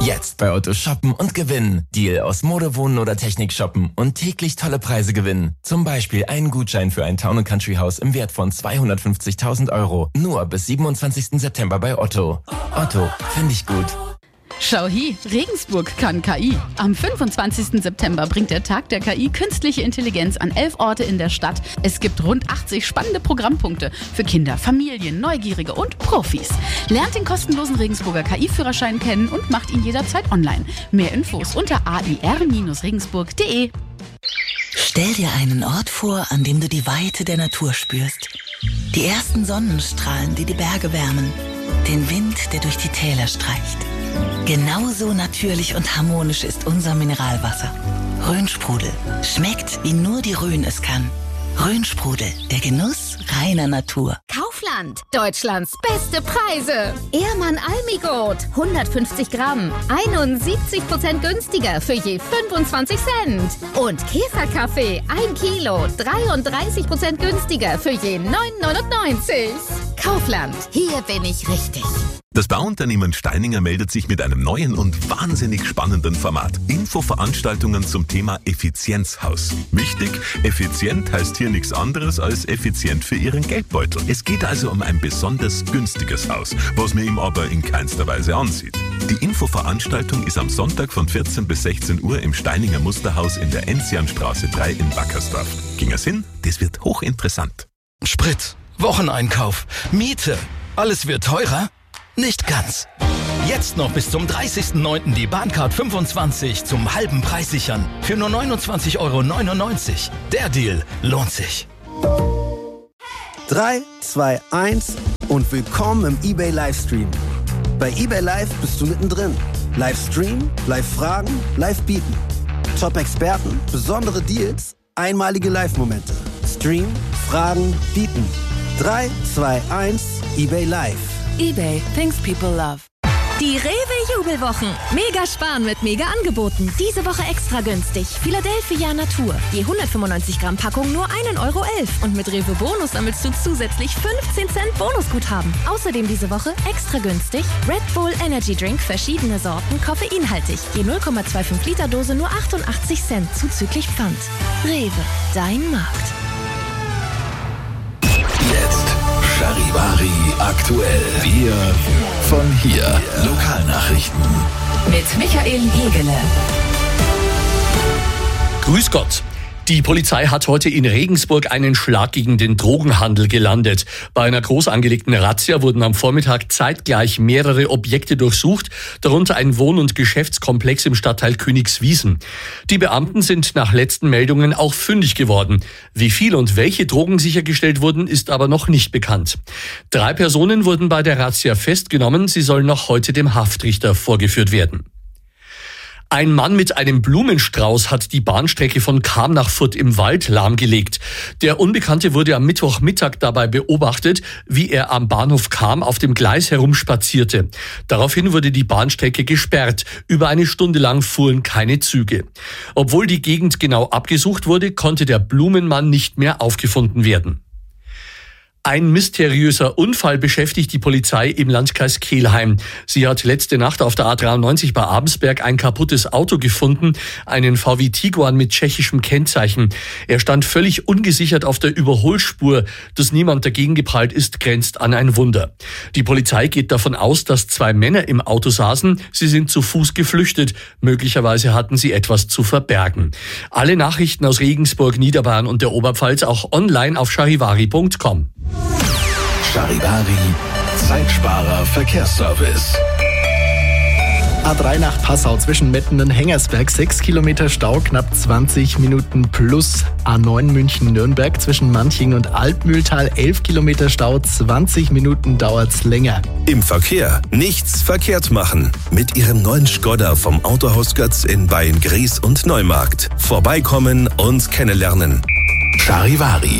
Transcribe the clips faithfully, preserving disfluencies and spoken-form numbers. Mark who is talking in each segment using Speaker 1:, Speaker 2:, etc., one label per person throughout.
Speaker 1: Jetzt bei Otto shoppen und gewinnen. Deal aus Mode, Wohnen oder Technik shoppen und täglich tolle Preise gewinnen. Zum Beispiel einen Gutschein für ein Town and Country Haus im Wert von zweihundertfünfzigtausend Euro. Nur bis siebenundzwanzigsten September bei Otto. Otto, finde ich gut.
Speaker 2: Schau hi, Regensburg kann K I. Am fünfundzwanzigsten September bringt der Tag der K I künstliche Intelligenz an elf Orte in der Stadt. Es gibt rund achtzig spannende Programmpunkte für Kinder, Familien, Neugierige und Profis. Lernt den kostenlosen Regensburger K I-Führerschein kennen und macht ihn jederzeit online. Mehr Infos unter a i r Bindestrich regensburg punkt de.
Speaker 3: Stell dir einen Ort vor, an dem du die Weite der Natur spürst. Die ersten Sonnenstrahlen, die die Berge wärmen. Den Wind, der durch die Täler streicht. Genauso natürlich und harmonisch ist unser Mineralwasser. Rhönsprudel. Schmeckt, wie nur die Rhön es kann. Rhönsprudel, der Genuss reiner Natur.
Speaker 4: Kaufland, Deutschlands beste Preise. Ehrmann Almigot, hundertfünfzig Gramm, einundsiebzig Prozent günstiger für je fünfundzwanzig Cent. Und Käferkaffee, ein Kilo, dreiunddreißig Prozent günstiger für je neun neunundneunzig. Kaufland, hier bin ich richtig.
Speaker 5: Das Bauunternehmen Steininger meldet sich mit einem neuen und wahnsinnig spannenden Format. Infoveranstaltungen zum Thema Effizienzhaus. Wichtig, effizient heißt hier nichts anderes als effizient für Ihren Geldbeutel. Es geht also um ein besonders günstiges Haus, was man ihm aber in keinster Weise ansieht. Die Infoveranstaltung ist am Sonntag von vierzehn bis sechzehn Uhr im Steininger Musterhaus in der Enzianstraße drei in Wackersdorf. Ging es hin? Das wird hochinteressant.
Speaker 6: Sprit, Wocheneinkauf, Miete, alles wird teurer? Nicht ganz. Jetzt noch bis zum dreißigsten neunten die Bahncard fünfundzwanzig zum halben Preis sichern. Für nur neunundzwanzig Euro neunundneunzig. Der Deal lohnt sich.
Speaker 7: drei, zwei, eins und willkommen im eBay Livestream. Bei eBay Live bist du mittendrin. Livestream, Live-Fragen, Live-Bieten. Top-Experten, besondere Deals, einmalige Live-Momente. Stream, Fragen, Bieten. drei, zwei, eins, eBay Live.
Speaker 8: eBay, things people love.
Speaker 4: Die Rewe-Jubelwochen. Mega sparen mit Mega-Angeboten. Diese Woche extra günstig. Philadelphia Natur. Je hundertfünfundneunzig Gramm Packung nur ein Euro elf. Und mit Rewe Bonus sammelst du zusätzlich fünfzehn Cent Bonusguthaben. Außerdem diese Woche extra günstig Red Bull Energy Drink, verschiedene Sorten, koffeinhaltig. Je null Komma fünfundzwanzig Liter Dose nur achtundachtzig Cent zuzüglich Pfand. Rewe, dein Markt.
Speaker 9: Jetzt Charivari aktuell. Wir von hier. Lokalnachrichten.
Speaker 8: Mit Michael Hegele.
Speaker 10: Grüß Gott. Die Polizei hat heute in Regensburg einen Schlag gegen den Drogenhandel gelandet. Bei einer groß angelegten Razzia wurden am Vormittag zeitgleich mehrere Objekte durchsucht, darunter ein Wohn- und Geschäftskomplex im Stadtteil Königswiesen. Die Beamten sind nach letzten Meldungen auch fündig geworden. Wie viel und welche Drogen sichergestellt wurden, ist aber noch nicht bekannt. Drei Personen wurden bei der Razzia festgenommen. Sie sollen noch heute dem Haftrichter vorgeführt werden. Ein Mann mit einem Blumenstrauß hat die Bahnstrecke von Cham nach Furth im Wald lahmgelegt. Der Unbekannte wurde am Mittwochmittag dabei beobachtet, wie er am Bahnhof Cham auf dem Gleis herumspazierte. Daraufhin wurde die Bahnstrecke gesperrt. Über eine Stunde lang fuhren keine Züge. Obwohl die Gegend genau abgesucht wurde, konnte der Blumenmann nicht mehr aufgefunden werden. Ein mysteriöser Unfall beschäftigt die Polizei im Landkreis Kelheim. Sie hat letzte Nacht auf der A dreiundneunzig bei Abensberg ein kaputtes Auto gefunden, einen V W Tiguan mit tschechischem Kennzeichen. Er stand völlig ungesichert auf der Überholspur. Dass niemand dagegen geprallt ist, grenzt an ein Wunder. Die Polizei geht davon aus, dass zwei Männer im Auto saßen. Sie sind zu Fuß geflüchtet. Möglicherweise hatten sie etwas zu verbergen. Alle Nachrichten aus Regensburg, Niederbayern und der Oberpfalz auch online auf charivari punkt com.
Speaker 9: Charivari, Zeitsparer Verkehrsservice.
Speaker 11: A drei nach Passau zwischen Metten und Hengersberg, sechs Kilometer Stau, knapp zwanzig Minuten plus. A neun München-Nürnberg zwischen Manching und Altmühltal, elf Kilometer Stau, zwanzig Minuten dauert's länger.
Speaker 12: Im Verkehr nichts verkehrt machen. Mit Ihrem neuen Skoda vom Autohaus Götz in Beyen-Gries und Neumarkt. Vorbeikommen und kennenlernen.
Speaker 9: Charivari,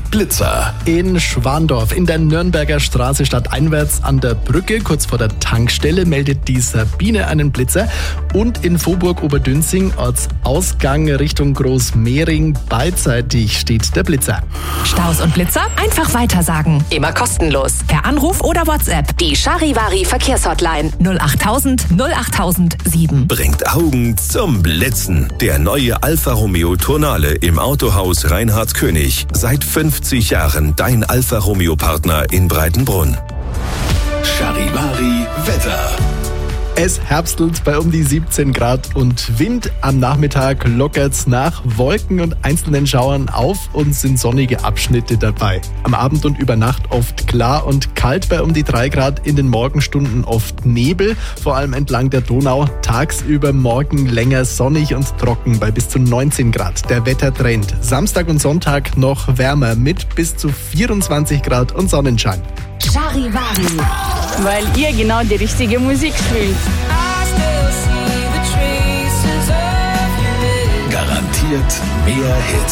Speaker 9: Blitzer.
Speaker 11: In Schwandorf in der Nürnberger Straße stadteinwärts an der Brücke, kurz vor der Tankstelle, meldet die Sabine einen Blitzer. Und in Vohburg-Oberdünzing, Ortsausgang Richtung Großmehring, beidseitig steht der Blitzer.
Speaker 13: Staus und Blitzer einfach weitersagen. Immer kostenlos. Per Anruf oder WhatsApp. Die Charivari Verkehrshotline null achttausend null achttausend sieben.
Speaker 12: Bringt Augen zum Blitzen. Der neue Alfa Romeo Tournale im Autohaus Reinhard König. Seit fünfzig Jahren dein Alfa Romeo Partner in Breitenbrunn.
Speaker 9: Charivari Wetter.
Speaker 11: Es herbstelt bei um die siebzehn Grad und Wind. Am Nachmittag lockert's nach Wolken und einzelnen Schauern auf und sind sonnige Abschnitte dabei. Am Abend und über Nacht oft klar und kalt bei um die drei Grad, in den Morgenstunden oft Nebel, vor allem entlang der Donau. Tagsüber morgen länger sonnig und trocken bei bis zu neunzehn Grad. Der Wettertrend. Samstag und Sonntag noch wärmer mit bis zu vierundzwanzig Grad und Sonnenschein.
Speaker 14: Charivari, weil ihr genau die richtige Musik spielt.
Speaker 9: Garantiert mehr Hits.